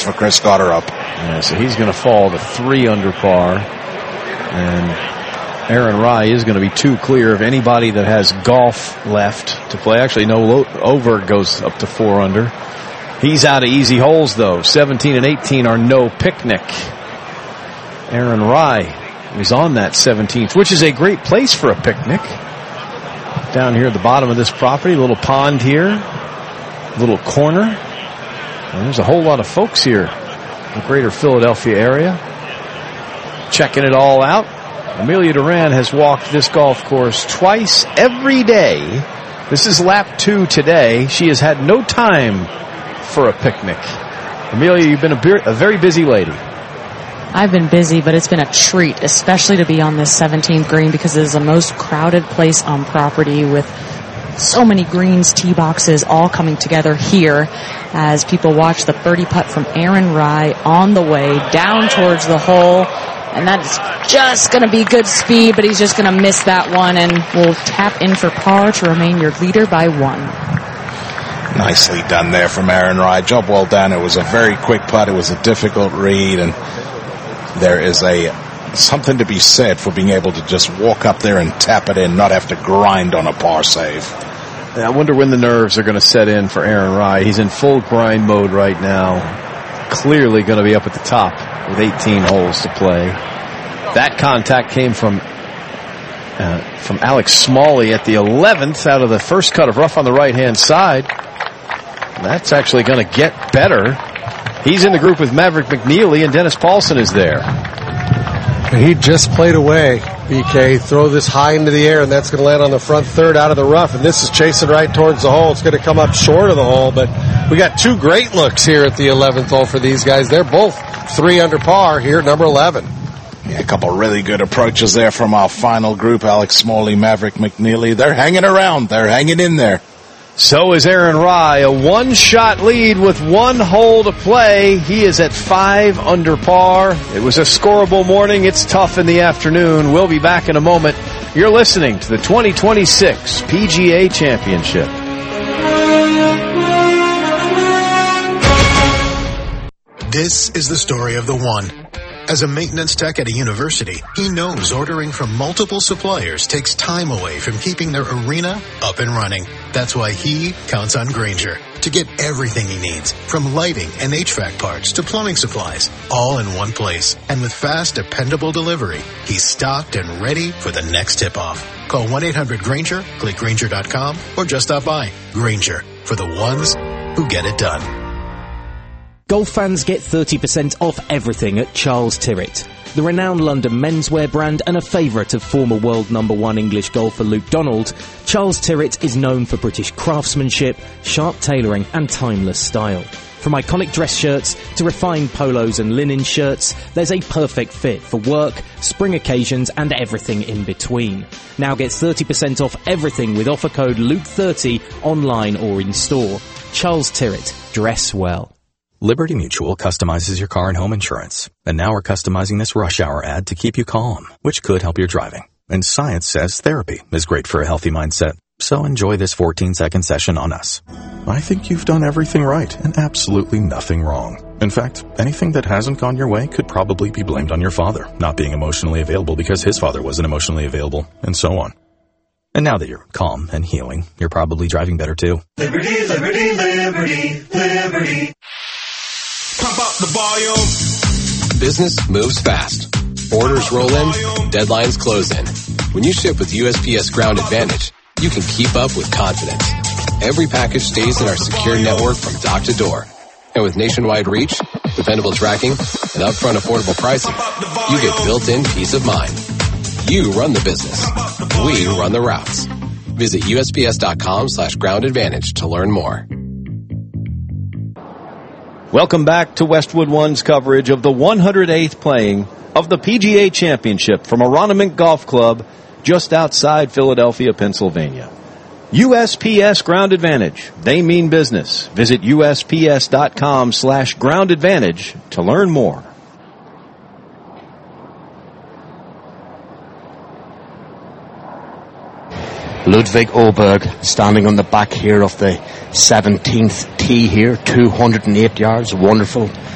for Chris Gotterup. Yeah, so he's going to fall to 3 under par. And Aaron Rai is going to be 2 clear of anybody that has golf left to play. Actually, no, over goes up to 4 under. He's out of easy holes, though. 17 and 18 are no picnic. Aaron Rai is on that 17th, which is a great place for a picnic. Down here at the bottom of this property, a little pond here, a little corner. And there's a whole lot of folks here in the greater Philadelphia area checking it all out. Amelia Duran has walked this golf course twice every day. This is lap 2 today. She has had no time for a picnic. Amelia, you've been a very busy lady. I've been busy, but it's been a treat, especially to be on this 17th green because it is the most crowded place on property with so many greens, tee boxes all coming together here as people watch the birdie putt from Aaron Rai on the way down towards the hole. And that's just going to be good speed, but he's just going to miss that one and will tap in for par to remain your leader by 1. Nicely done there from Aaron Rai. Job well done. It was a very quick putt. It was a difficult read, and there is something to be said for being able to just walk up there and tap it in, not have to grind on a par save. I wonder when the nerves are going to set in for Aaron Rai. He's in full grind mode right now. Clearly going to be up at the top with 18 holes to play. That contact came from Alex Smalley at the 11th out of the first cut of rough on the right-hand side. That's actually going to get better. He's in the group with Maverick McNeely, and Dennis Paulson is there. He just played away, BK. Throw this high into the air, and that's going to land on the front third out of the rough. And this is chasing right towards the hole. It's going to come up short of the hole, but we got 2 great looks here at the 11th hole for these guys. They're both 3 under par here at number 11. Yeah, a couple really good approaches there from our final group. Alex Smalley, Maverick McNeely. They're hanging around. They're hanging in there. So is Aaron Rai, a 1-shot lead with 1 hole to play. He is at 5 under par. It was a scoreable morning. It's tough in the afternoon. We'll be back in a moment. You're listening to the 2026 PGA Championship. This is the story of the one. As a maintenance tech at a university, he knows ordering from multiple suppliers takes time away from keeping their arena up and running. That's why he counts on Grainger to get everything he needs, from lighting and HVAC parts to plumbing supplies, all in one place. And with fast, dependable delivery, he's stocked and ready for the next tip-off. Call 1-800-GRAINGER, click Grainger.com, or just stop by. Grainger, for the ones who get it done. Golf fans get 30% off everything at Charles Tyrwhitt. The renowned London menswear brand and a favourite of former world #1 English golfer Luke Donald, Charles Tyrwhitt is known for British craftsmanship, sharp tailoring and timeless style. From iconic dress shirts to refined polos and linen shirts, there's a perfect fit for work, spring occasions and everything in between. Now get 30% off everything with offer code LUKE30 online or in store. Charles Tyrwhitt. Dress well. Liberty Mutual customizes your car and home insurance. And now we're customizing this rush hour ad to keep you calm, which could help your driving. And science says therapy is great for a healthy mindset. So enjoy this 14-second session on us. I think you've done everything right and absolutely nothing wrong. In fact, anything that hasn't gone your way could probably be blamed on your father not being emotionally available because his father wasn't emotionally available, and so on. And now that you're calm and healing, you're probably driving better too. Liberty, liberty, liberty, liberty. Pump up the volume. Business moves fast. Orders roll in, deadlines close in. When you ship with USPS Ground Advantage, you can keep up with confidence. Every package stays in our secure network from dock to door. And with nationwide reach, dependable tracking, and upfront affordable pricing, you get built-in peace of mind. You run the business. We run the routes. Visit USPS.com/Ground Advantage to learn more. Welcome back to Westwood One's coverage of the 108th playing of the PGA Championship from Aronimink Golf Club just outside Philadelphia, Pennsylvania. USPS Ground Advantage. They mean business. Visit USPS.com/Ground Advantage to learn more. Ludwig Åberg standing on the back here of the 17th tee here, 208 yards, wonderful